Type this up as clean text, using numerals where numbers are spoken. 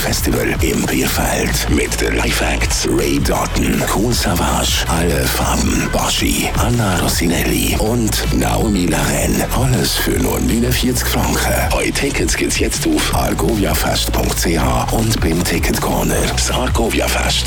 Festival im Bierfeld. Mit den Live-Acts Ray Doughton, Kool Savas, Alle Farben, Baschi, Anna Rossinelli und Naomi Laren. Alles für nur 49 Franken. Eure Tickets gibt's jetzt auf argoviafest.ch und beim Ticket Corner. Das Argovia Fest